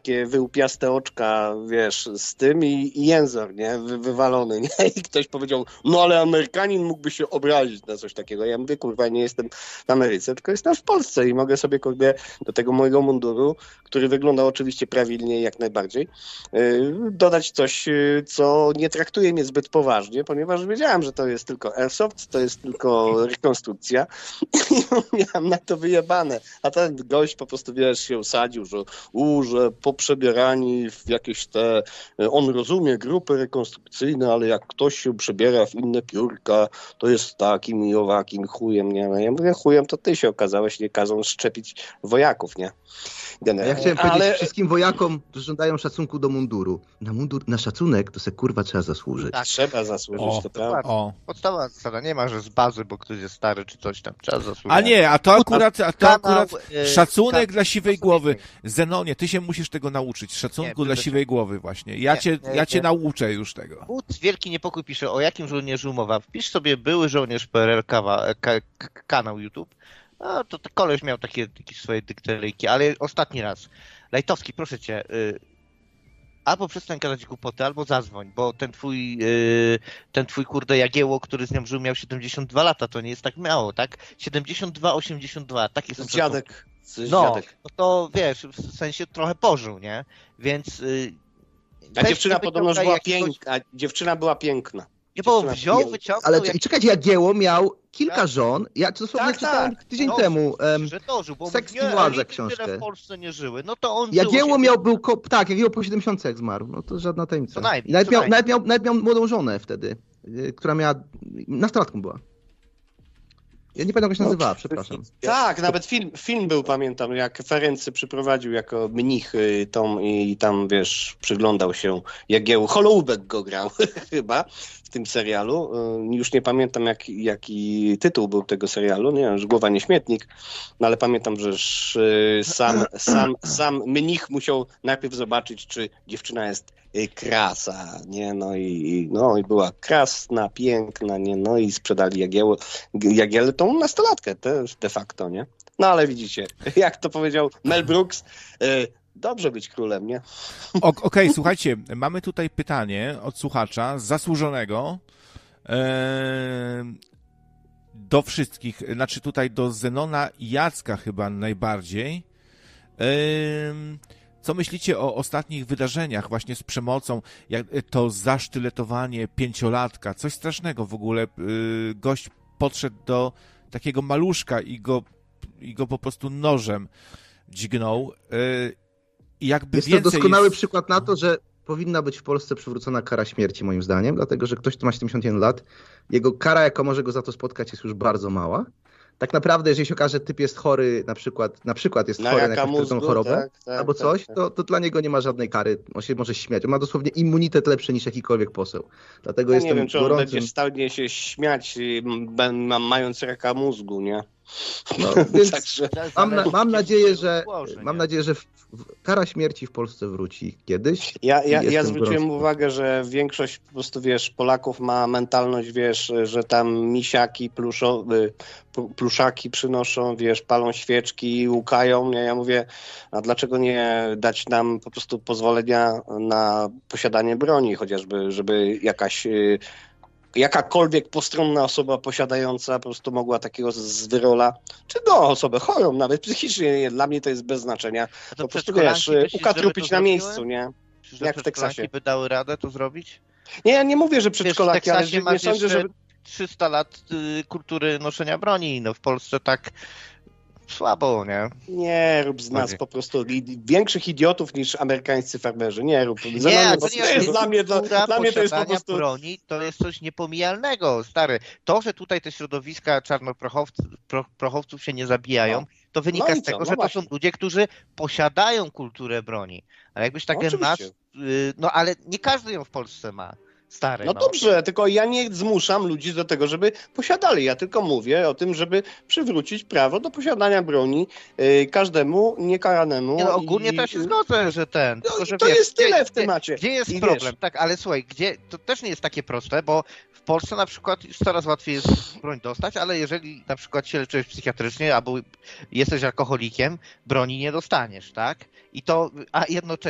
takie wyłupiaste oczka, wiesz, z tym i język, nie? Wywalony, nie? I ktoś powiedział, no ale Amerykanin mógłby się obrazić na coś takiego. Ja mówię, kurwa, nie jestem w Ameryce, tylko jestem w Polsce i mogę sobie, kurwa, do tego mojego munduru, który wygląda oczywiście prawidłnie jak najbardziej, dodać coś, co nie traktuje mnie zbyt poważnie, ponieważ wiedziałem, że to jest tylko airsoft, to jest tylko rekonstrukcja i miałem na to wyjebane. A ten gość po prostu, wiesz, się usadził, że poprzebierani w jakieś te... On rozumie grupy rekonstrukcyjne, ale jak ktoś się przebiera w inne piórka, to jest takim i owakim chujem, nie? Ja mówię, chujem to ty się okazałeś, nie kazą szczepić wojaków, nie? Ja chciałem powiedzieć wszystkim wojakom, że żądają szacunku do munduru. Na szacunek to se kurwa trzeba zasłużyć. Tak, trzeba zasłużyć, to prawda. Podstawa zasada, nie ma, że z bazy, bo ktoś jest stary czy coś tam, trzeba zasłużyć. A nie, a to akurat szacunek dla siwej głowy. Zenonie, ty się musisz tego nauczyć, szacunku dla siwej głowy właśnie. Ja cię nauczę już tego. Wielki Niepokój pisze, o jakim żołnierzu mowa. Wpisz sobie były żołnierz PRL kanał YouTube. No, to koleś miał takie swoje dykteryjki, ale ostatni raz. Lajtowski, proszę cię, albo przestań gadać głupoty, albo zadzwoń, bo ten twój kurde Jagiełło, który z nią żył, miał 72 lata, to nie jest tak mało, tak? 72, 82, takie są dziadek. No to wiesz, w sensie trochę pożył, nie? Więc... A dziewczyna podobno była piękna. Dziewczyna była piękna. Nie, bo wyciągnął... Ale czekajcie, Jagiełło miał kilka żon. Ja dosłownie czytałem tydzień temu Seks i władza książkę. W Polsce nie żyły. No to on Jagiełło Jagiełło po 70 jak zmarł. No to żadna tajemnica. Nawet miał młodą żonę wtedy, która miała... Nastolatką była. Ja nie pamiętam, jak się nazywała, przepraszam. Tak, nawet film był, pamiętam, jak Ferency przyprowadził jako mnich i tam, wiesz, przyglądał się Jagiełłu. Holoubek go grał chyba w tym serialu. Już nie pamiętam, jaki tytuł był tego serialu, nie wiem, że Głowa nie śmietnik, no ale pamiętam, że sam mnich musiał najpierw zobaczyć, czy dziewczyna jest krasa, nie, no i była krasna, piękna, nie, no i sprzedali Jagiellę tą nastolatkę też de facto, nie. No ale widzicie, jak to powiedział Mel Brooks, dobrze być królem, nie? Okej, słuchajcie, mamy tutaj pytanie od słuchacza zasłużonego do wszystkich, znaczy tutaj do Zenona i Jacka chyba najbardziej. Co myślicie o ostatnich wydarzeniach właśnie z przemocą, jak to zasztyletowanie 5-latka, coś strasznego w ogóle, gość podszedł do takiego maluszka i go po prostu nożem dźgnął. Jest to doskonały przykład na to, że powinna być w Polsce przywrócona kara śmierci moim zdaniem, dlatego że ktoś, kto ma 71 lat, jego kara, jaka może go za to spotkać, jest już bardzo mała. Tak naprawdę, jeżeli się okaże, że typ jest chory, na przykład jest chory na jakąś trudną chorobę, albo coś, to dla niego nie ma żadnej kary, on się może śmiać. On ma dosłownie immunitet lepszy niż jakikolwiek poseł. Dlatego jestem nie wiem, czy on gorącym... będzie w stanie się śmiać, mając raka mózgu, nie? No, więc mam nadzieję, że kara śmierci w Polsce wróci kiedyś. Ja zwróciłem uwagę, że większość po prostu, wiesz, Polaków ma mentalność, wiesz, że tam misiaki, pluszaki przynoszą, wiesz, palą świeczki, łukają. Nie? Ja mówię, a dlaczego nie dać nam po prostu pozwolenia na posiadanie broni, chociażby, żeby jakakolwiek postronna osoba posiadająca po prostu mogła takiego zwyrola, czy osobę chorą, nawet psychicznie, dla mnie to jest bez znaczenia. Po prostu, wiesz, ukatrupić na miejscu, nie? Jak w Teksasie. By dały radę to zrobić? Nie, ja nie mówię, że przedszkolaki, ale nie sądzę, że... 300 lat kultury noszenia broni, no w Polsce tak słabo, nie? Nie rób z nas po prostu większych idiotów niż amerykańscy farmerzy. Nie rób. Dla mnie to jest po prostu... broni, to jest coś niepomijalnego, stary. To, że tutaj te środowiska czarnoprochowców się nie zabijają, to wynika z tego, że to są ludzie, którzy posiadają kulturę broni. Ale jakbyś takie ale nie każdy ją w Polsce ma. Stary, dobrze, tylko ja nie zmuszam ludzi do tego, żeby posiadali. Ja tylko mówię o tym, żeby przywrócić prawo do posiadania broni każdemu niekaranemu. Ogólnie to się zgodzę, że to jest tyle w temacie. Gdzie jest problem? Tak, ale słuchaj, to też nie jest takie proste, bo w Polsce na przykład już coraz łatwiej jest broń dostać, ale jeżeli na przykład się leczysz psychiatrycznie albo jesteś alkoholikiem, broni nie dostaniesz, tak? A jednocześnie